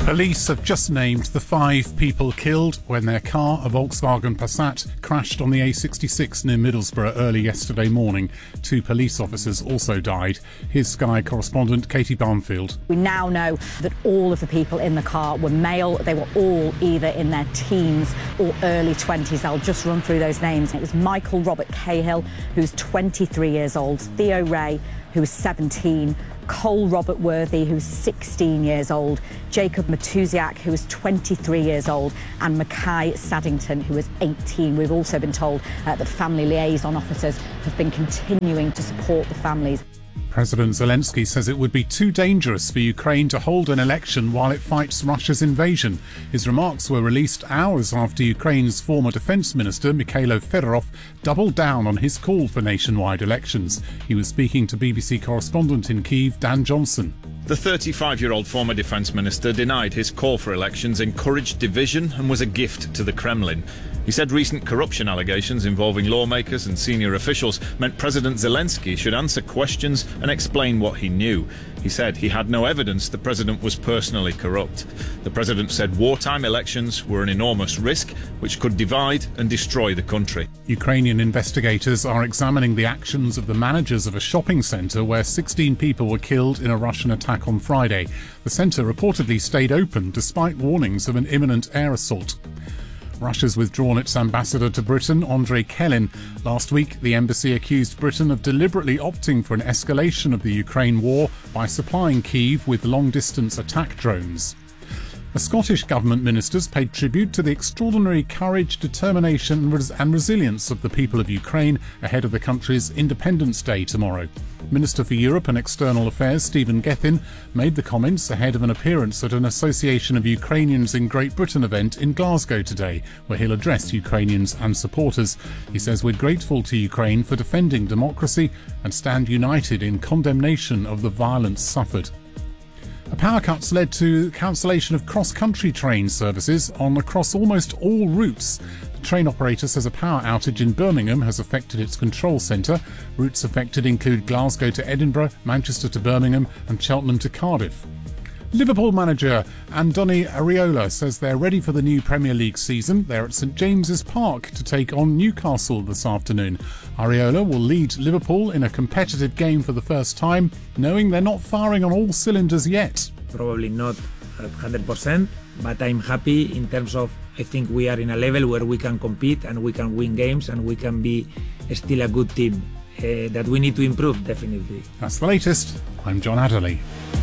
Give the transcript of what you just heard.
Police have just named the 5 people killed when their car, a Volkswagen Passat, crashed on the A66 near Middlesbrough early yesterday morning. 2 police officers also died. Here's Sky correspondent Katie Barnfield. We now know that all of the people in the car were male. They were all either in their teens or early 20s. I'll just run through those names. It was Michael Robert Cahill, who's 23 years old, Theo Ray, who was 17, Cole Robert Worthy, who's 16 years old, Jacob Matusiak, who was 23 years old, and Mackay Saddington, who was 18. We've also been told that family liaison officers have been continuing to support the families. President Zelensky says it would be too dangerous for Ukraine to hold an election while it fights Russia's invasion. His remarks were released hours after Ukraine's former defence minister, Mikhailo Fedorov, doubled down on his call for nationwide elections. He was speaking to BBC correspondent in Kyiv, Dan Johnson. The 35-year-old former defence minister denied his call for elections encouraged division and was a gift to the Kremlin. He said recent corruption allegations involving lawmakers and senior officials meant President Zelensky should answer questions and explain what he knew. He said he had no evidence the president was personally corrupt. The president said wartime elections were an enormous risk which could divide and destroy the country. Ukrainian investigators are examining the actions of the managers of a shopping centre where 16 people were killed in a Russian attack on Friday. The centre reportedly stayed open despite warnings of an imminent air assault. Russia's withdrawn its ambassador to Britain, Andrei Kelin. Last week, the embassy accused Britain of deliberately opting for an escalation of the Ukraine war by supplying Kyiv with long-distance attack drones. The Scottish Government ministers paid tribute to the extraordinary courage, determination and resilience of the people of Ukraine ahead of the country's Independence Day tomorrow. Minister for Europe and External Affairs Stephen Gethin made the comments ahead of an appearance at an Association of Ukrainians in Great Britain event in Glasgow today, where he'll address Ukrainians and supporters. He says we're grateful to Ukraine for defending democracy and stand united in condemnation of the violence suffered. A power cut's led to cancellation of cross-country train services across almost all routes. The train operator says a power outage in Birmingham has affected its control centre. Routes affected include Glasgow to Edinburgh, Manchester to Birmingham and Cheltenham to Cardiff. Liverpool manager Andoni Iraola says they're ready for the new Premier League season. They're at St James's Park to take on Newcastle this afternoon. Iraola will lead Liverpool in a competitive game for the first time, knowing they're not firing on all cylinders yet. Probably not at 100%, but I'm happy in terms of I think we are in a level where we can compete and we can win games and we can be still a good team that we need to improve, definitely. That's the latest. I'm John Adderley.